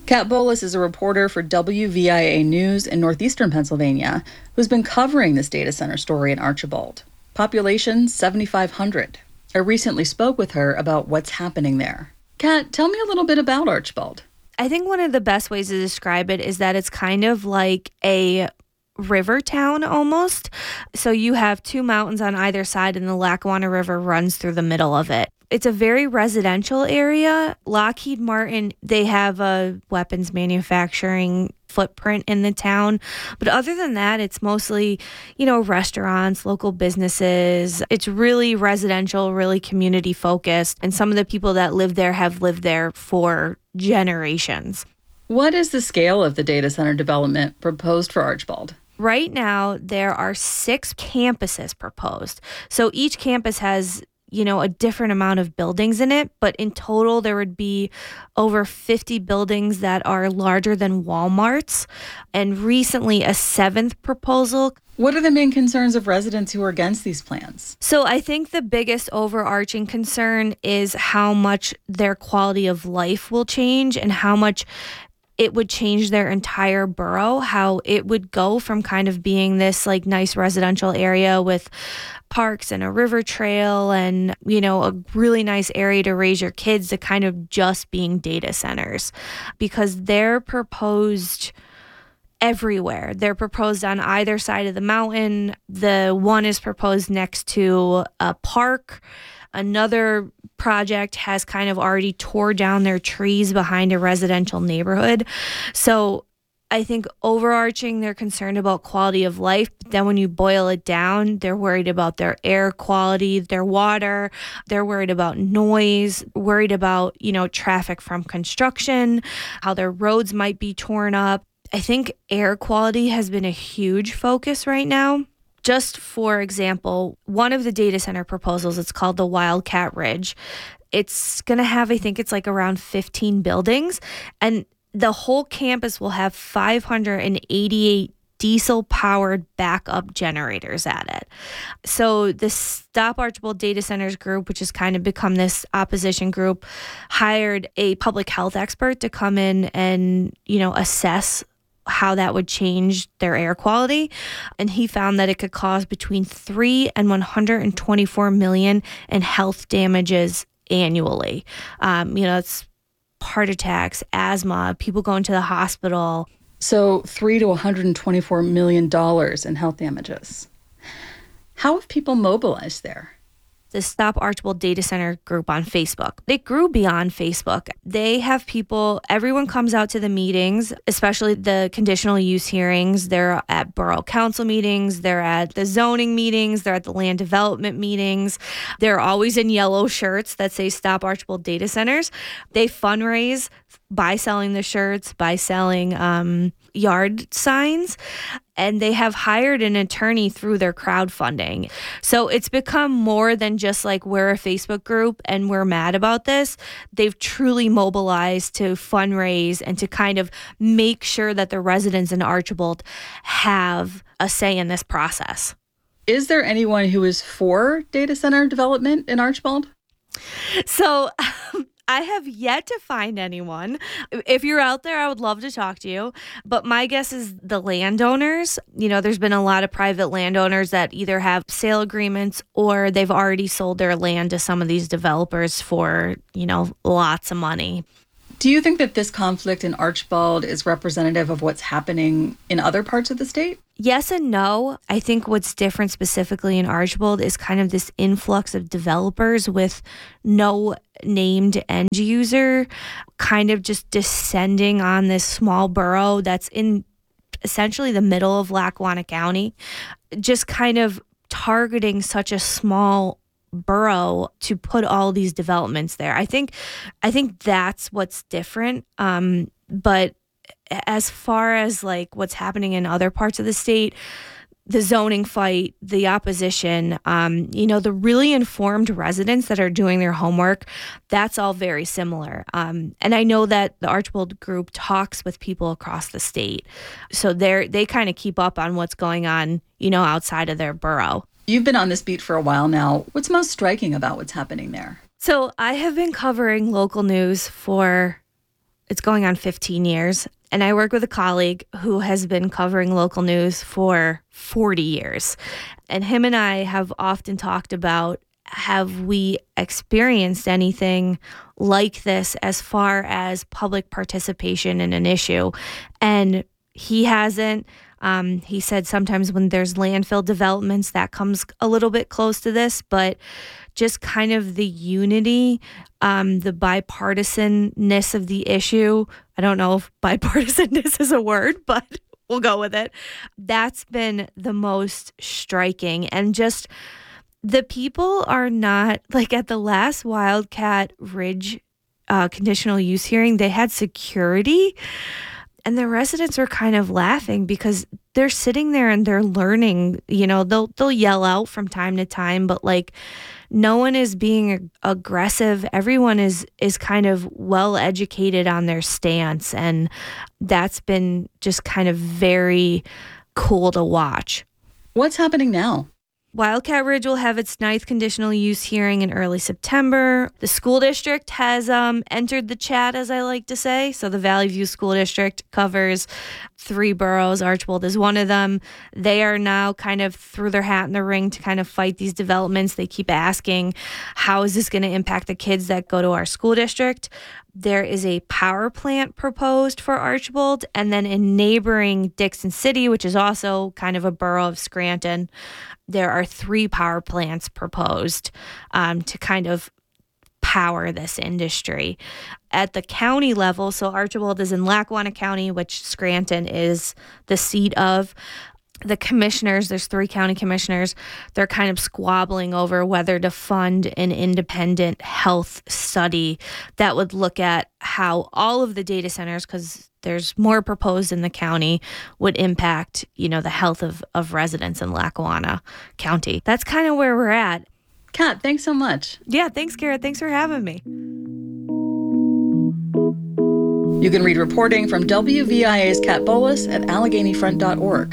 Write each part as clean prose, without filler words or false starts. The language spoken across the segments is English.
Kat Bolas is a reporter for WVIA News in northeastern Pennsylvania who's been covering this data center story in Archibald. Population 7,500. I recently spoke with her about what's happening there. Kat, tell me a little bit about Archibald. I think one of the best ways to describe it is that it's kind of like a river town almost. So you have two mountains on either side and the Lackawanna River runs through the middle of it. It's a very residential area. Lockheed Martin, they have a weapons manufacturing footprint in the town. But other than that, it's mostly, restaurants, local businesses. It's really residential, really community focused. And some of the people that live there have lived there for generations. What is the scale of the data center development proposed for Archibald? Right now, there are 6 campuses proposed. So each campus has a different amount of buildings in it, but in total there would be over 50 buildings that are larger than Walmart's, and recently a 7th proposal. What are the main concerns of residents who are against these plans? So I think the biggest overarching concern is how much their quality of life will change and how much it would change their entire borough, how it would go from kind of being this nice residential area with parks and a river trail and, a really nice area to raise your kids to kind of just being data centers, because they're proposed everywhere. They're proposed on either side of the mountain. The one is proposed next to a park. Another project has kind of already tore down their trees behind a residential neighborhood. So I think overarching, they're concerned about quality of life. But then when you boil it down, they're worried about their air quality, their water. They're worried about noise, worried about, traffic from construction, how their roads might be torn up. I think air quality has been a huge focus right now. Just for example, one of the data center proposals, it's called the Wildcat Ridge. It's going to have, I think it's around 15 buildings, and the whole campus will have 588 diesel-powered backup generators at it. So the Stop Archibald Data Centers group, which has kind of become this opposition group, hired a public health expert to come in and, assess how that would change their air quality. And he found that it could cause between 3 and 124 million in health damages annually. It's heart attacks, asthma, people going to the hospital. So $3 to $124 million in health damages. How have people mobilized there? The Stop Archibald Data Center group on Facebook. They grew beyond Facebook. They have people, everyone comes out to the meetings, especially the conditional use hearings. They're at borough council meetings. They're at the zoning meetings. They're at the land development meetings. They're always in yellow shirts that say Stop Archibald Data Centers. They fundraise by selling the shirts, by selling yard signs. And they have hired an attorney through their crowdfunding. So it's become more than just we're a Facebook group and we're mad about this. They've truly mobilized to fundraise and to kind of make sure that the residents in Archibald have a say in this process. Is there anyone who is for data center development in Archibald? So I have yet to find anyone. If you're out there, I would love to talk to you. But my guess is the landowners. There's been a lot of private landowners that either have sale agreements or they've already sold their land to some of these developers for, lots of money. Do you think that this conflict in Archibald is representative of what's happening in other parts of the state? Yes and no. I think what's different specifically in Archibald is kind of this influx of developers with no named end user, kind of just descending on this small borough that's in essentially the middle of Lackawanna County, just kind of targeting such a small borough to put all these developments there. I think that's what's different. But as far as what's happening in other parts of the state, the zoning fight, the opposition, the really informed residents that are doing their homework, that's all very similar. And I know that the Archibald group talks with people across the state. So they kind of keep up on what's going on, outside of their borough. You've been on this beat for a while now. What's most striking about what's happening there? So I have been covering local news for it's going on 15 years. And I work with a colleague who has been covering local news for 40 years. And him and I have often talked about, have we experienced anything like this as far as public participation in an issue? And he hasn't. He said sometimes when there's landfill developments, that comes a little bit close to this, but just kind of the unity, the bipartisanness of the issue. I don't know if bipartisanness is a word, but we'll go with it. That's been the most striking. And just the people are not, like at the last Wildcat Ridge conditional use hearing, they had security. And the residents were kind of laughing because they're sitting there and they're learning, they'll yell out from time to time, but like no one is being aggressive. Everyone is kind of well educated on their stance. And that's been just kind of very cool to watch. What's happening now? Wildcat Ridge will have its 9th conditional use hearing in early September. The school district has entered the chat, as I like to say. So the Valley View School District covers 3 boroughs. Archbold is one of them. They are now kind of threw their hat in the ring to kind of fight these developments. They keep asking, how is this going to impact the kids that go to our school district? There is a power plant proposed for Archbold, and then in neighboring Dixon City, which is also kind of a borough of Scranton, there are 3 power plants proposed to kind of power this industry. At the county level, so Archbold is in Lackawanna County, which Scranton is the seat of. The commissioners, there's 3 county commissioners, they're kind of squabbling over whether to fund an independent health study that would look at how all of the data centers, because there's more proposed in the county, would impact, the health of residents in Lackawanna County. That's kind of where we're at. Kat, thanks so much. Yeah, thanks, Kara. Thanks for having me. You can read reporting from WVIA's Kat Bolas at AlleghenyFront.org.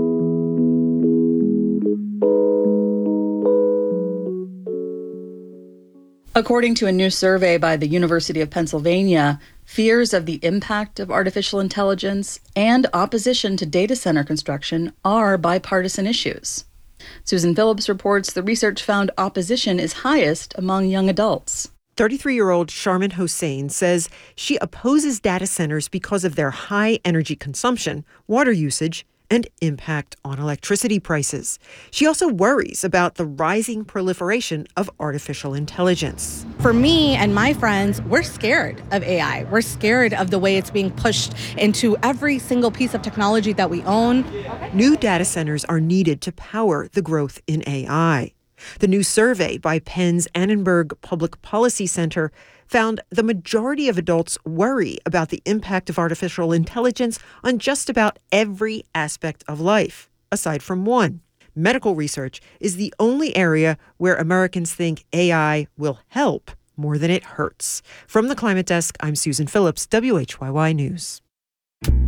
According to a new survey by the University of Pennsylvania, fears of the impact of artificial intelligence and opposition to data center construction are bipartisan issues. Susan Phillips reports the research found opposition is highest among young adults. 33-year-old Sharmin Hossain says she opposes data centers because of their high energy consumption, water usage, and impact on electricity prices. She also worries about the rising proliferation of artificial intelligence. For me and my friends, we're scared of AI. We're scared of the way it's being pushed into every single piece of technology that we own. New data centers are needed to power the growth in AI. The new survey by Penn's Annenberg Public Policy Center found the majority of adults worry about the impact of artificial intelligence on just about every aspect of life, aside from one. Medical research is the only area where Americans think AI will help more than it hurts. From the Climate Desk, I'm Susan Phillips, WHYY News.